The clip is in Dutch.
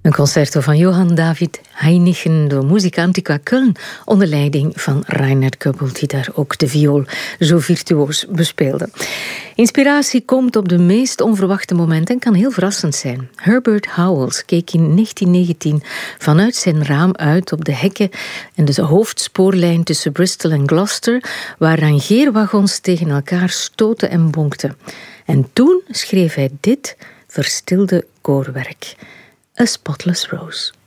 Een concerto van Johann David Heinichen, de Musica Antiqua Köln, onder leiding van Reinhard Goebel, die daar ook de viool zo virtuoos bespeelde. Inspiratie komt op de meest onverwachte momenten en kan heel verrassend zijn. Herbert Howells keek in 1919 vanuit zijn raam uit op de hekken en de hoofdspoorlijn tussen Bristol en Gloucester, waar rangeerwagons tegen elkaar stoten en bonkten. En toen schreef hij dit verstilde koorwerk. A Spotless Rose.